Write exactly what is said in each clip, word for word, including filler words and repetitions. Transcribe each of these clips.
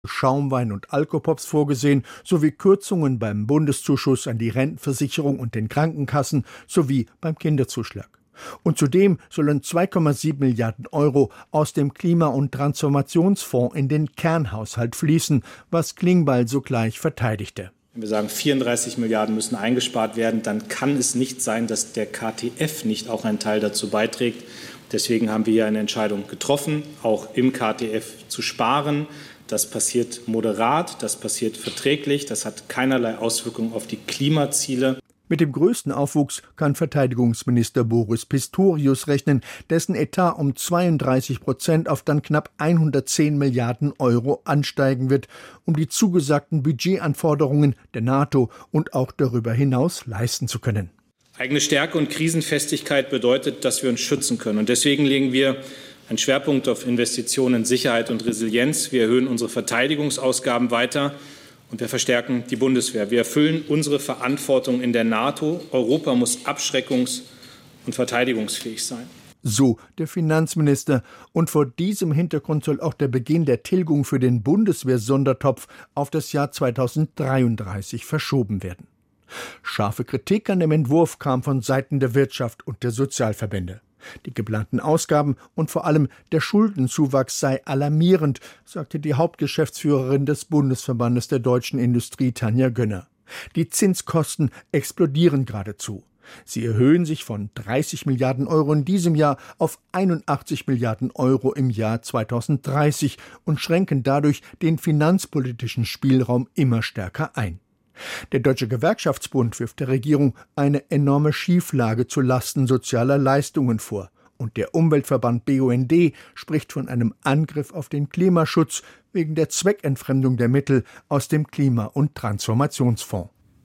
Schaumwein und Alkopops vorgesehen, sowie Kürzungen beim Bundeszuschuss an die Rentenversicherung und den Krankenkassen sowie beim Kinderzuschlag. Und zudem sollen zwei Komma sieben Milliarden Euro aus dem Klima- und Transformationsfonds in den Kernhaushalt fließen, was Klingbeil sogleich verteidigte. Wenn wir sagen, vierunddreißig Milliarden müssen eingespart werden, dann kann es nicht sein, dass der K T F nicht auch einen Teil dazu beiträgt. Deswegen haben wir hier eine Entscheidung getroffen, auch im K T F zu sparen. Das passiert moderat, das passiert verträglich, das hat keinerlei Auswirkungen auf die Klimaziele. Mit dem größten Aufwuchs kann Verteidigungsminister Boris Pistorius rechnen, dessen Etat um zweiunddreißig Prozent auf dann knapp hundertzehn Milliarden Euro ansteigen wird, um die zugesagten Budgetanforderungen der NATO und auch darüber hinaus leisten zu können. Eigene Stärke und Krisenfestigkeit bedeutet, dass wir uns schützen können. Und deswegen legen wir einen Schwerpunkt auf Investitionen in Sicherheit und Resilienz. Wir erhöhen unsere Verteidigungsausgaben weiter. Und wir verstärken die Bundeswehr. Wir erfüllen unsere Verantwortung in der NATO. Europa muss abschreckungs- und verteidigungsfähig sein. So der Finanzminister. Und vor diesem Hintergrund soll auch der Beginn der Tilgung für den Bundeswehr-Sondertopf auf das Jahr zweitausenddreiunddreißig verschoben werden. Scharfe Kritik an dem Entwurf kam von Seiten der Wirtschaft und der Sozialverbände. Die geplanten Ausgaben und vor allem der Schuldenzuwachs sei alarmierend, sagte die Hauptgeschäftsführerin des Bundesverbandes der deutschen Industrie, Tanja Gönner. Die Zinskosten explodieren geradezu. Sie erhöhen sich von dreißig Milliarden Euro in diesem Jahr auf einundachtzig Milliarden Euro im Jahr zweitausenddreißig und schränken dadurch den finanzpolitischen Spielraum immer stärker ein. Der Deutsche Gewerkschaftsbund wirft der Regierung eine enorme Schieflage zu Lasten sozialer Leistungen vor. Und der Umweltverband B U N D spricht von einem Angriff auf den Klimaschutz wegen der Zweckentfremdung der Mittel aus dem Klima- und Transformationsfonds.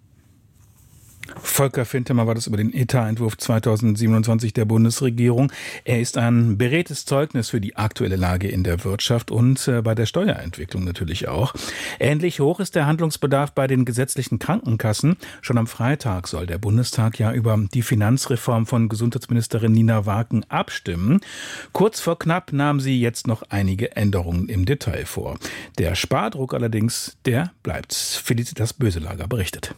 Volker Fintemer war das über den Etatentwurf zweitausendsiebenundzwanzig der Bundesregierung. Er ist ein beredtes Zeugnis für die aktuelle Lage in der Wirtschaft und äh, bei der Steuerentwicklung natürlich auch. Ähnlich hoch ist der Handlungsbedarf bei den gesetzlichen Krankenkassen. Schon am Freitag soll der Bundestag ja über die Finanzreform von Gesundheitsministerin Nina Waken abstimmen. Kurz vor knapp nahm sie jetzt noch einige Änderungen im Detail vor. Der Spardruck allerdings, der bleibt. Felicitas Böselager berichtet.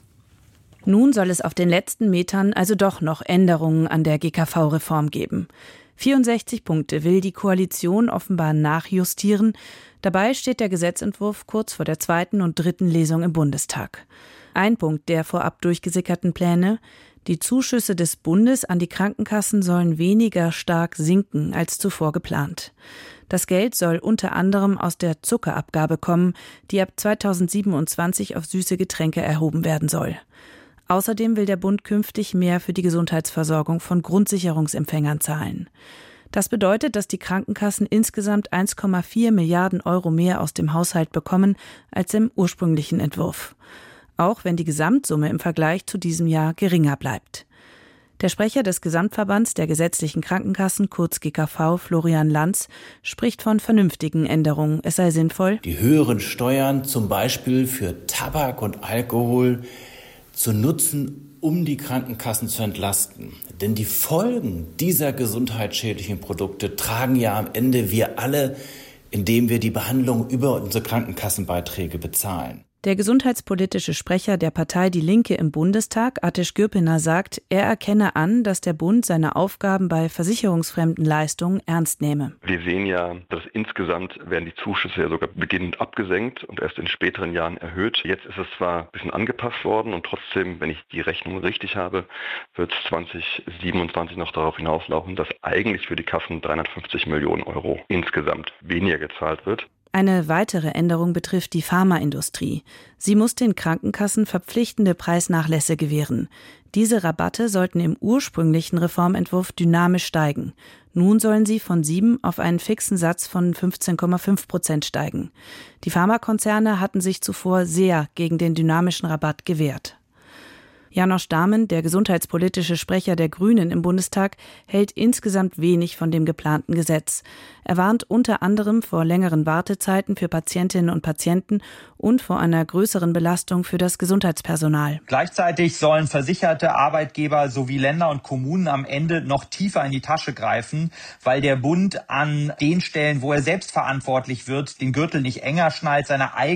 Nun soll es auf den letzten Metern also doch noch Änderungen an der G K V-Reform geben. vierundsechzig Punkte will die Koalition offenbar nachjustieren. Dabei steht der Gesetzentwurf kurz vor der zweiten und dritten Lesung im Bundestag. Ein Punkt der vorab durchgesickerten Pläne: Die Zuschüsse des Bundes an die Krankenkassen sollen weniger stark sinken als zuvor geplant. Das Geld soll unter anderem aus der Zuckerabgabe kommen, die ab zweitausendsiebenundzwanzig auf süße Getränke erhoben werden soll. Außerdem will der Bund künftig mehr für die Gesundheitsversorgung von Grundsicherungsempfängern zahlen. Das bedeutet, dass die Krankenkassen insgesamt eins Komma vier Milliarden Euro mehr aus dem Haushalt bekommen als im ursprünglichen Entwurf. Auch wenn die Gesamtsumme im Vergleich zu diesem Jahr geringer bleibt. Der Sprecher des Gesamtverbands der gesetzlichen Krankenkassen, kurz G K V, Florian Lanz, spricht von vernünftigen Änderungen. Es sei sinnvoll, die höheren Steuern zum Beispiel für Tabak und Alkohol zu nutzen, um die Krankenkassen zu entlasten. Denn die Folgen dieser gesundheitsschädlichen Produkte tragen ja am Ende wir alle, indem wir die Behandlung über unsere Krankenkassenbeiträge bezahlen. Der gesundheitspolitische Sprecher der Partei Die Linke im Bundestag, Ateş Gürpınar, sagt, er erkenne an, dass der Bund seine Aufgaben bei versicherungsfremden Leistungen ernst nehme. Wir sehen ja, dass insgesamt werden die Zuschüsse ja sogar beginnend abgesenkt und erst in späteren Jahren erhöht. Jetzt ist es zwar ein bisschen angepasst worden und trotzdem, wenn ich die Rechnung richtig habe, wird es zweitausendsiebenundzwanzig noch darauf hinauslaufen, dass eigentlich für die Kassen dreihundertfünfzig Millionen Euro insgesamt weniger gezahlt wird. Eine weitere Änderung betrifft die Pharmaindustrie. Sie muss den Krankenkassen verpflichtende Preisnachlässe gewähren. Diese Rabatte sollten im ursprünglichen Reformentwurf dynamisch steigen. Nun sollen sie von sieben auf einen fixen Satz von fünfzehn Komma fünf Prozent steigen. Die Pharmakonzerne hatten sich zuvor sehr gegen den dynamischen Rabatt gewehrt. Janosch Dahmen, der gesundheitspolitische Sprecher der Grünen im Bundestag, hält insgesamt wenig von dem geplanten Gesetz. Er warnt unter anderem vor längeren Wartezeiten für Patientinnen und Patienten und vor einer größeren Belastung für das Gesundheitspersonal. Gleichzeitig sollen Versicherte, Arbeitgeber sowie Länder und Kommunen am Ende noch tiefer in die Tasche greifen, weil der Bund an den Stellen, wo er selbst verantwortlich wird, den Gürtel nicht enger schnallt, seine eigenen